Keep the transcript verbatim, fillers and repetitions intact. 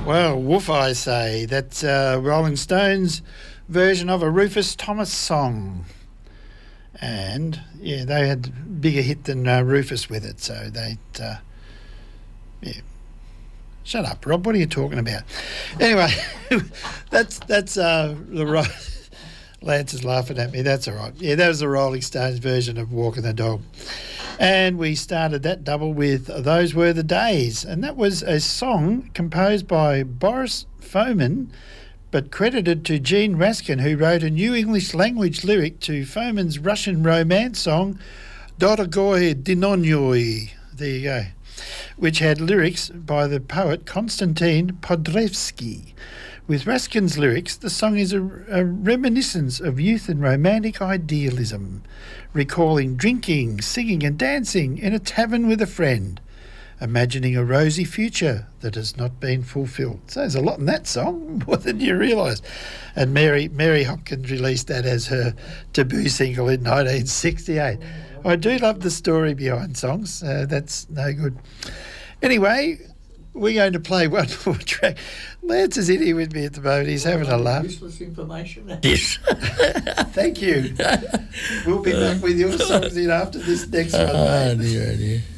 Well, woof, I say. That's uh, Rolling Stones' version of a Rufus Thomas song. And, yeah, they had a bigger hit than uh, Rufus with it, so they, uh, yeah. Shut up, Rob, what are you talking about? Anyway, that's, that's uh, the right... Lance is laughing at me, that's all right. Yeah, that was the Rolling Stones version of Walking the Dog. And we started that double with Those Were the Days, and that was a song composed by Boris Fomin, but credited to Gene Raskin, who wrote a new English language lyric to Fomin's Russian romance song, Dorogoy Dinonyoi, there you go, which had lyrics by the poet Konstantin Podrevsky. With Raskin's lyrics, the song is a, a reminiscence of youth and romantic idealism, recalling drinking, singing and dancing in a tavern with a friend, imagining a rosy future that has not been fulfilled. So there's a lot in that song, more than you realise. And Mary Mary Hopkins released that as her debut single in nineteen sixty-eight. I do love the story behind songs. Uh, that's no good. Anyway, we're going to play one more track. Lance is in here with me at the moment. He's having a laugh. Useless information. Yes. Thank you. We'll be back with your songs in after this next one, mate. Oh, dear, oh dear.